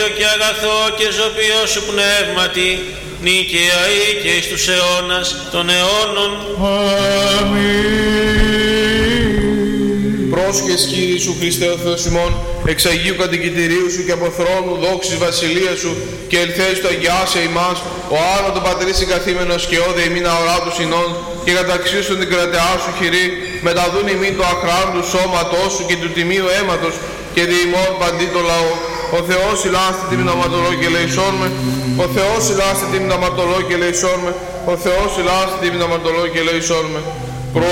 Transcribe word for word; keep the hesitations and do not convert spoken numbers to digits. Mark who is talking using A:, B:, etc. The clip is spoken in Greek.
A: και αγαθό και ζωπιό σου πνεύματι, νίκαια ή και εις τους αιώνας των αιώνων.
B: Αμήν. Πρόσχες Κύριε σου Χριστέ ο Θεός ημών, εξ Αγίου Κατοικητηρίου σου και από θρόνου δόξης βασιλείας σου και ελθές του αγιάσε ημάς, ο άλλο τον πατρίς συγκαθήμενος και όδε ημίν αοράτους συνών και καταξίσουν την κρατεά σου χειρή, μεταδούν ημίν το αχράντου σώματός σου και του τιμίου αίματος και δι' ημών παντί το λαό. Ο Θεός ηλάστη την μναματολό και ελεησόν με, ο Θεός ηλάστη την μναματολό και ελεησόν με, ο Θεός ηλάστη την μναματολό και ελεησόν με.